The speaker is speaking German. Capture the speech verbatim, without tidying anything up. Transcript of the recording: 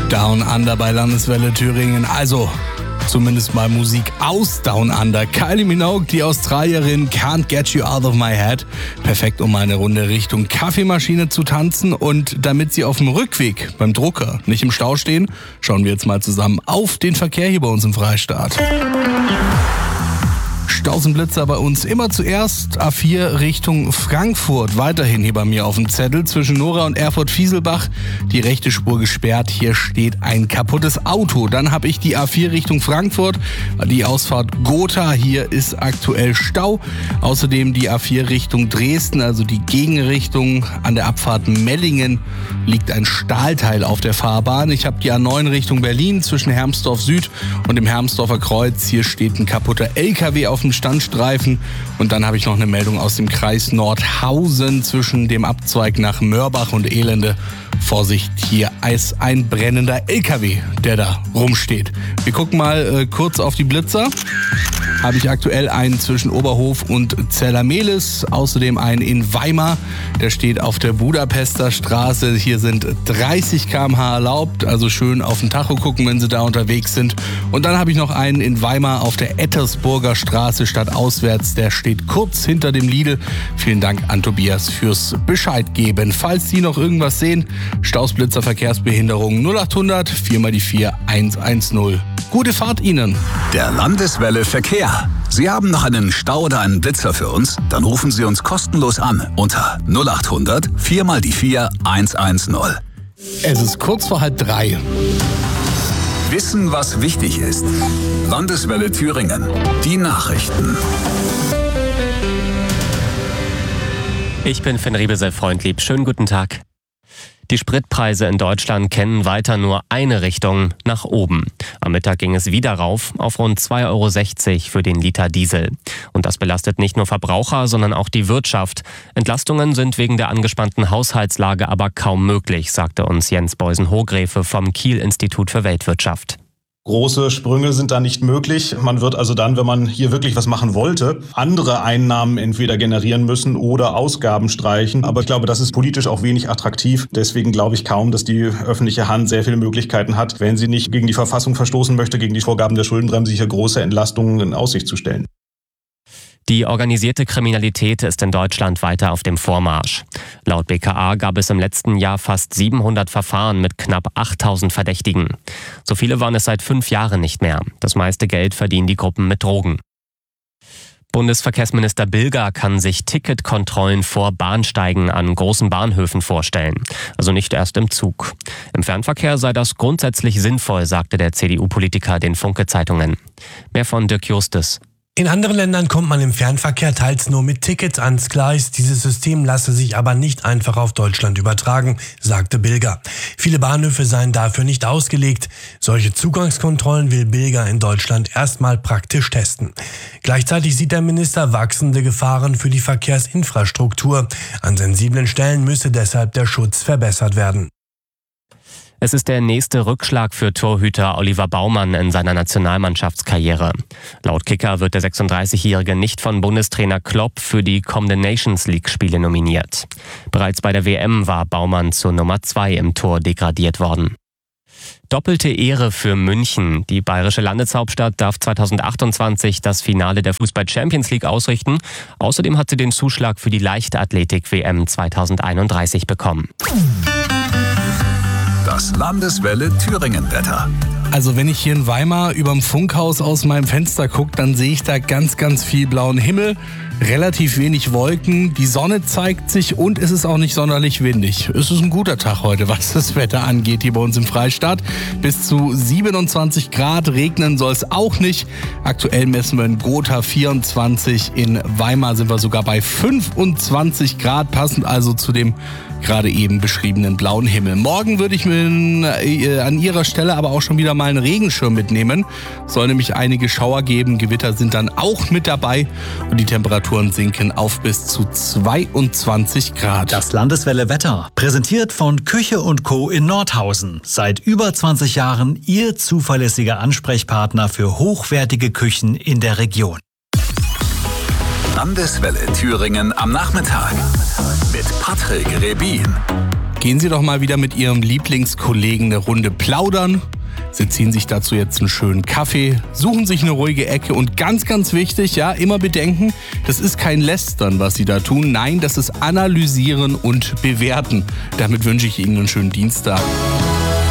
Down Under bei Landeswelle Thüringen. Also zumindest mal Musik aus Down Under. Kylie Minogue, die Australierin, Can't Get You Out of My Head. Perfekt, um eine Runde Richtung Kaffeemaschine zu tanzen. Und damit Sie auf dem Rückweg beim Drucker nicht im Stau stehen, schauen wir jetzt mal zusammen auf den Verkehr hier bei uns im Freistaat. Staus und Blitzer bei uns immer zuerst A vier Richtung Frankfurt. Weiterhin hier bei mir auf dem Zettel zwischen Nora und Erfurt-Fieselbach. Die rechte Spur gesperrt. Hier steht ein kaputtes Auto. Dann habe ich die A vier Richtung Frankfurt. Die Ausfahrt Gotha. Hier ist aktuell Stau. Außerdem die A vier Richtung Dresden, also die Gegenrichtung. An der Abfahrt Mellingen liegt ein Stahlteil auf der Fahrbahn. Ich habe die A neun Richtung Berlin zwischen Hermsdorf Süd und dem Hermsdorfer Kreuz. Hier steht ein kaputter L K W auf dem Standstreifen. Und dann habe ich noch eine Meldung aus dem Kreis Nordhausen zwischen dem Abzweig nach Mörbach und Elende. Vorsicht, hier ist ein brennender L K W, der da rumsteht. Wir gucken mal äh, kurz auf die Blitzer. Habe ich aktuell einen zwischen Oberhof und Zellermelis, außerdem einen in Weimar, der steht auf der Budapester Straße. Hier sind dreißig Kilometer pro Stunde erlaubt, also schön auf den Tacho gucken, wenn Sie da unterwegs sind. Und dann habe ich noch einen in Weimar auf der Ettersburger Straße stadtauswärts, der steht kurz hinter dem Lidl. Vielen Dank an Tobias fürs Bescheid geben. Falls Sie noch irgendwas sehen, Staus, Blitzer, Verkehrsbehinderung null acht hundert vier mal die vier eins eins null. Gute Fahrt Ihnen! Der Landeswelle Verkehr. Sie haben noch einen Stau oder einen Blitzer für uns? Dann rufen Sie uns kostenlos an unter null acht hundert vier mal die vier eins eins null. Es ist kurz vor halb drei. Wissen, was wichtig ist. Landeswelle Thüringen. Die Nachrichten. Ich bin Finn Riebesel-Freundlieb. Schönen guten Tag. Die Spritpreise in Deutschland kennen weiter nur eine Richtung, nach oben. Am Mittag ging es wieder rauf auf rund zwei Euro sechzig für den Liter Diesel. Und das belastet nicht nur Verbraucher, sondern auch die Wirtschaft. Entlastungen sind wegen der angespannten Haushaltslage aber kaum möglich, sagte uns Jens Beusen-Hogrefe vom Kiel-Institut für Weltwirtschaft. Große Sprünge sind da nicht möglich. Man wird also dann, wenn man hier wirklich was machen wollte, andere Einnahmen entweder generieren müssen oder Ausgaben streichen. Aber ich glaube, das ist politisch auch wenig attraktiv. Deswegen glaube ich kaum, dass die öffentliche Hand sehr viele Möglichkeiten hat, wenn sie nicht gegen die Verfassung verstoßen möchte, gegen die Vorgaben der Schuldenbremse, hier große Entlastungen in Aussicht zu stellen. Die organisierte Kriminalität ist in Deutschland weiter auf dem Vormarsch. Laut B K A gab es im letzten Jahr fast siebenhundert Verfahren mit knapp achttausend Verdächtigen. So viele waren es seit fünf Jahren nicht mehr. Das meiste Geld verdienen die Gruppen mit Drogen. Bundesverkehrsminister Bilger kann sich Ticketkontrollen vor Bahnsteigen an großen Bahnhöfen vorstellen. Also nicht erst im Zug. Im Fernverkehr sei das grundsätzlich sinnvoll, sagte der C D U-Politiker den Funke-Zeitungen. Mehr von Dirk Justus. In anderen Ländern kommt man im Fernverkehr teils nur mit Tickets ans Gleis. Dieses System lasse sich aber nicht einfach auf Deutschland übertragen, sagte Bilger. Viele Bahnhöfe seien dafür nicht ausgelegt. Solche Zugangskontrollen will Bilger in Deutschland erstmal praktisch testen. Gleichzeitig sieht der Minister wachsende Gefahren für die Verkehrsinfrastruktur. An sensiblen Stellen müsse deshalb der Schutz verbessert werden. Es ist der nächste Rückschlag für Torhüter Oliver Baumann in seiner Nationalmannschaftskarriere. Laut Kicker wird der sechsunddreißigjährige nicht von Bundestrainer Klopp für die kommenden Nations League-Spiele nominiert. Bereits bei der W M war Baumann zur Nummer zwei im Tor degradiert worden. Doppelte Ehre für München. Die bayerische Landeshauptstadt darf zweitausendachtundzwanzig das Finale der Fußball-Champions League ausrichten. Außerdem hat sie den Zuschlag für die Leichtathletik-W M zweitausendeinunddreißig bekommen. Das Landeswelle Thüringen-Wetter. Also wenn ich hier in Weimar überm Funkhaus aus meinem Fenster gucke, dann sehe ich da ganz, ganz viel blauen Himmel, relativ wenig Wolken, die Sonne zeigt sich und es ist auch nicht sonderlich windig. Es ist ein guter Tag heute, was das Wetter angeht hier bei uns im Freistaat. Bis zu siebenundzwanzig Grad, regnen soll es auch nicht. Aktuell messen wir in Gotha vierundzwanzig, in Weimar sind wir sogar bei fünfundzwanzig Grad, passend also zu dem gerade eben beschriebenen blauen Himmel. Morgen würde ich mir äh, an Ihrer Stelle aber auch schon wieder mal einen Regenschirm mitnehmen. Soll nämlich einige Schauer geben. Gewitter sind dann auch mit dabei und die Temperaturen sinken auf bis zu zweiundzwanzig Grad. Das Landeswelle Wetter, präsentiert von Küche und Co. in Nordhausen. Seit über zwanzig Jahren Ihr zuverlässiger Ansprechpartner für hochwertige Küchen in der Region. Landeswelle Thüringen am Nachmittag mit Patrick Rebin. Gehen Sie doch mal wieder mit Ihrem Lieblingskollegen eine Runde plaudern. Sie ziehen sich dazu jetzt einen schönen Kaffee, suchen sich eine ruhige Ecke und ganz, ganz wichtig, ja, immer bedenken, das ist kein Lästern, was Sie da tun. Nein, das ist Analysieren und Bewerten. Damit wünsche ich Ihnen einen schönen Dienstag.